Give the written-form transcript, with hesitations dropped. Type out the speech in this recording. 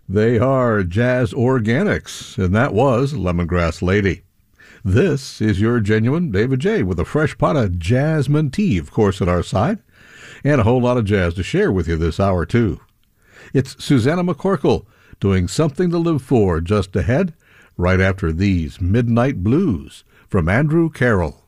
They are Jazz Organics, and that was Lemongrass Lady. This is your genuine David J. with a fresh pot of jasmine tea, of course, at our side, and a whole lot of jazz to share with you this hour, too. It's Susannah McCorkle doing Something to Live For just ahead, right after these Midnight Blues from Andrew Carroll.